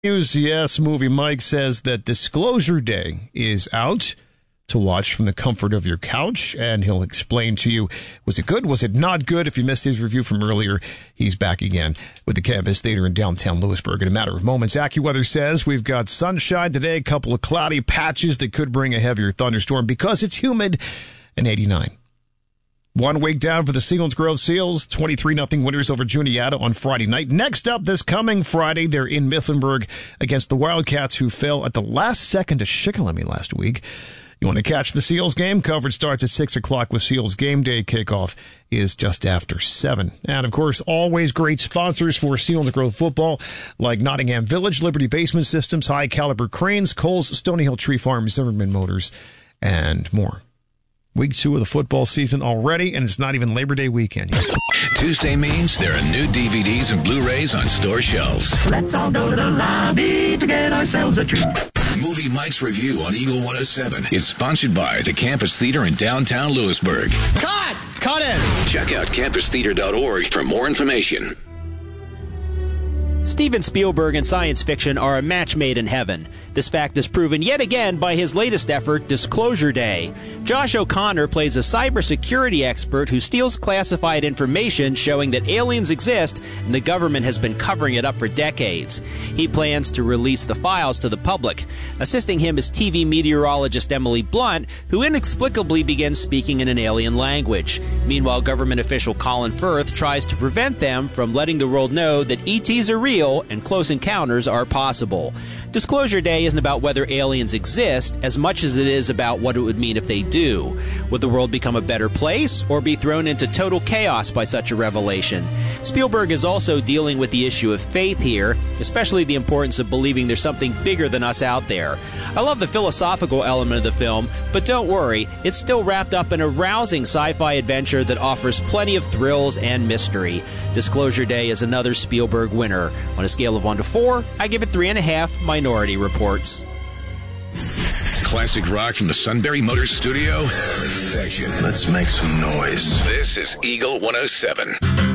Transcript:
News, yes, Movie Mike says that Disclosure Day is out to watch from the comfort of your couch, and he'll explain to you, was it good, was it not good? If you missed his review from earlier, he's back again with the Campus Theater in downtown Lewisburg in a matter of moments. AccuWeather says we've got sunshine today, a couple of cloudy patches that could bring a heavier thunderstorm because it's humid, and 89. 1 week down for the Selinsgrove Seals, 23-0 winners over Juniata on Friday night. Next up this coming Friday, they're in Mifflinburg against the Wildcats, who fell at the last second to Shikellamy last week. You want to catch the Seals game? Coverage starts at 6 o'clock with Seals Game Day. Kickoff is just after 7. And, of course, always great sponsors for Selinsgrove football, like Nottingham Village, Liberty Basement Systems, High Caliber Cranes, Coles, Stony Hill Tree Farm, Zimmerman Motors, and more. Week 2 of the football season already, and it's not even Labor Day weekend yet. Tuesday means there are new DVDs and Blu-rays on store shelves. Let's all go to the lobby to get ourselves a treat. Movie Mike's review on Eagle 107 is sponsored by the Campus Theater in downtown Lewisburg. Cut! Cut it! Check out campustheater.org for more information. Steven Spielberg and science fiction are a match made in heaven. This fact is proven yet again by his latest effort, Disclosure Day. Josh O'Connor plays a cybersecurity expert who steals classified information showing that aliens exist and the government has been covering it up for decades. He plans to release the files to the public. Assisting him is TV meteorologist Emily Blunt, who inexplicably begins speaking in an alien language. Meanwhile, government official Colin Firth tries to prevent them from letting the world know that ETs are real and close encounters are possible. Disclosure Day isn't about whether aliens exist as much as it is about what it would mean if they do. Would the world become a better place or be thrown into total chaos by such a revelation? Spielberg is also dealing with the issue of faith here, especially the importance of believing there's something bigger than us out there. I love the philosophical element of the film, but don't worry, it's still wrapped up in a rousing sci-fi adventure that offers plenty of thrills and mystery. Disclosure Day is another Spielberg winner. On a scale of 1 to 4, I give it 3.5 Minority Reports. Classic rock from the Sunbury Motors Studio. Perfection. Let's make some noise. This is Eagle 107.